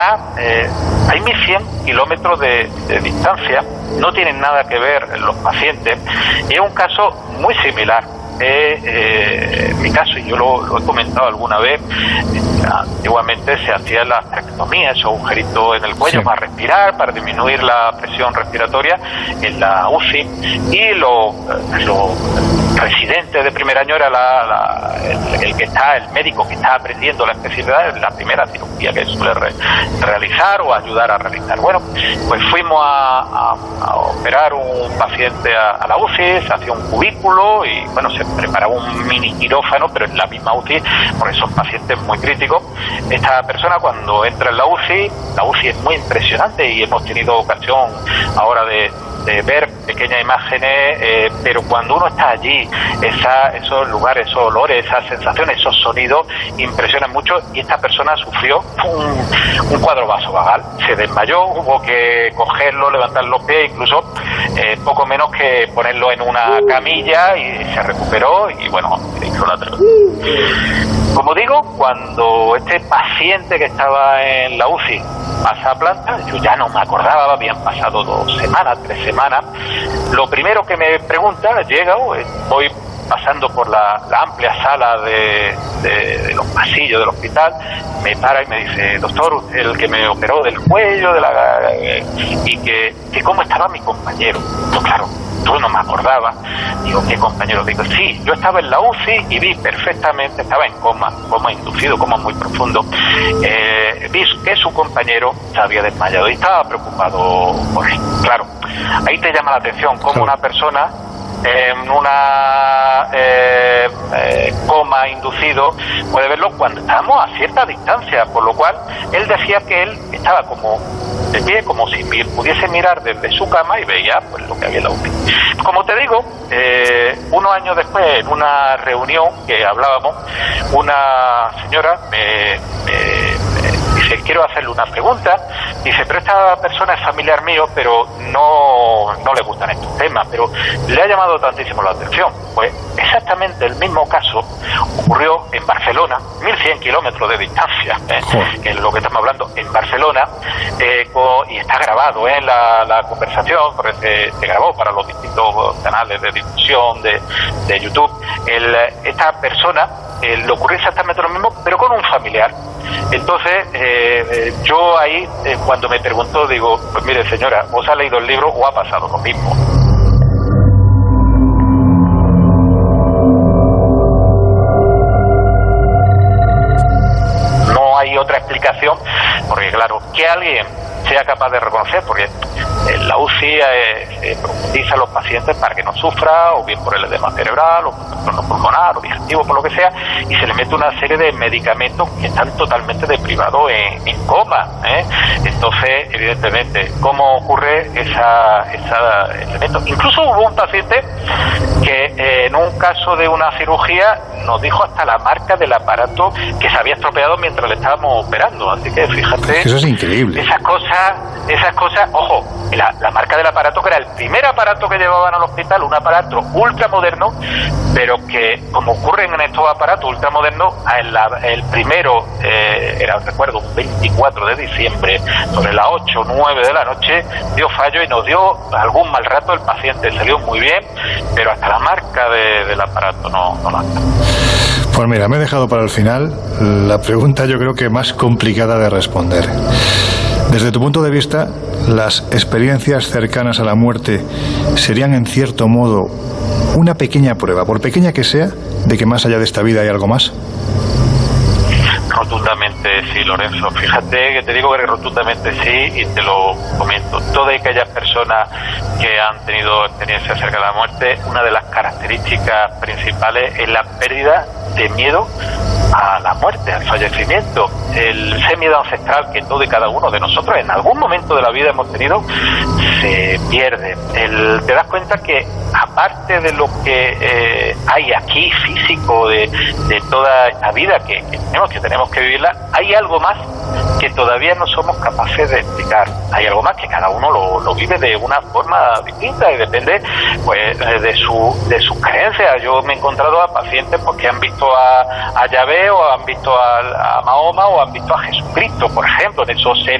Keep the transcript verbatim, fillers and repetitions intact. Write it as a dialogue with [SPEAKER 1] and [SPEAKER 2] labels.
[SPEAKER 1] Eh, hay mil cien kilómetros de, de distancia, no tienen nada que ver los pacientes, y es un caso muy similar. Eh, eh, en mi caso, y yo lo, lo he comentado alguna vez, antiguamente se hacía la tractomía, esos agujeritos en el cuello, sí, para respirar, para disminuir la presión respiratoria en la U C I, y los lo residentes de primer año era la, la, el, el que está, el médico que está aprendiendo la especialidad, la primera cirugía que suele re, realizar o ayudar a realizar. Bueno, pues fuimos a, a, a operar un paciente a, a la U C I, se hacía un cubículo y bueno, se preparaba un mini quirófano, pero en la misma U C I, porque son pacientes muy críticos. Esta persona, cuando entra en la U C I, la U C I es muy impresionante y hemos tenido ocasión ahora de, de ver pequeñas imágenes, eh, pero cuando uno está allí, esa, esos lugares, esos olores, esas sensaciones, esos sonidos impresionan mucho, y esta persona sufrió un, un cuadro vasovagal, se desmayó, hubo que cogerlo, levantar los pies, incluso eh, poco menos que ponerlo en una camilla, y se recuperó y bueno, hizo la tragedia. Como digo, cuando este paciente que estaba en la U C I pasa a planta, yo ya no me acordaba, habían pasado dos semanas, tres semanas. Lo primero que me pregunta, llega, voy pasando por la, la amplia sala de, de, de los pasillos del hospital, me para y me dice: doctor, usted el que me operó del cuello, de la eh, y que, que cómo estaba mi compañero. Yo, claro, yo no me acordaba. Digo, ¿qué compañero? Digo, sí, yo estaba en la U C I y vi perfectamente, estaba en coma, coma inducido, coma muy profundo. Eh, vi que su compañero se había desmayado y estaba preocupado por él. Claro, ahí te llama la atención cómo una persona en una eh, eh, coma inducido puede verlo cuando estamos a cierta distancia, por lo cual él decía que él estaba como de pie, como si pudiese mirar desde su cama y veía pues lo que había en la U C I. Como te digo, eh, unos años después, en una reunión que hablábamos, una señora me, me, me dice: quiero hacerle una pregunta. Dice: pero esta persona es familiar mío, pero no, no le gustan estos temas, pero le ha llamado tantísimo la atención. Pues exactamente el mismo caso ocurrió en Barcelona, mil cien kilómetros de distancia, ¿eh? que es lo que estamos hablando, en Barcelona, eh, con, y está grabado ¿eh? la, la conversación, porque se, se grabó para los distintos canales de difusión de, de YouTube. El, esta persona eh, le ocurrió exactamente lo mismo, pero con un familiar. Entonces, eh, yo ahí, eh, cuando me preguntó, digo: pues mire, señora, ¿os ha leído el libro o ha pasado lo mismo? No hay otra explicación, porque claro, que alguien sea capaz de reconocer, porque en la U C I eh, se profundiza a los pacientes para que no sufra, o bien por el edema cerebral, o por el trastorno pulmonar, o digestivo, por lo que sea, y se le mete una serie de medicamentos que están totalmente deprivados en, en coma, ¿eh? Entonces, evidentemente, ¿cómo ocurre esa, esa elemento? Incluso hubo un paciente que eh, en un caso de una cirugía nos dijo hasta la marca del aparato que se había estropeado mientras le estábamos operando, así que fíjate.
[SPEAKER 2] Eso es increíble.
[SPEAKER 1] Esas cosas, esas cosas, ojo, la, la marca del aparato, que era el primer aparato que llevaban al hospital, un aparato ultramoderno, pero que, como ocurren en estos aparatos ultramodernos, el, el primero, eh, era, recuerdo, un veinticuatro de diciembre, sobre las ocho o nueve de la noche, dio fallo y nos dio algún mal rato. El paciente salió muy bien, pero hasta la marca de, del aparato no, no la está.
[SPEAKER 2] Pues mira, me he dejado para el final la pregunta, yo creo que más complicada de responder. Desde tu punto de vista, ¿las experiencias cercanas a la muerte serían en cierto modo una pequeña prueba, por pequeña que sea, de que más allá de esta vida hay algo más?
[SPEAKER 1] Rotundamente sí, Lorenzo. Fíjate que te digo que rotundamente sí, y te lo comento. Todas aquellas personas que han tenido experiencias cerca de la muerte, una de las características principales es la pérdida de miedo a la muerte, al fallecimiento. El ese miedo ancestral que todo y cada uno de nosotros en algún momento de la vida hemos tenido se pierde. El, te das cuenta que aparte de lo que eh, hay aquí físico de, de toda esta vida que, que tenemos que tenemos que vivirla, hay algo más que todavía no somos capaces de explicar. Hay algo más que cada uno lo, lo vive de una forma distinta y depende pues de su de sus creencias. Yo me he encontrado a pacientes pues, que han visto a, a Yahvé Moisés o han visto a, a Mahoma o han visto a Jesucristo, por ejemplo, de esos seres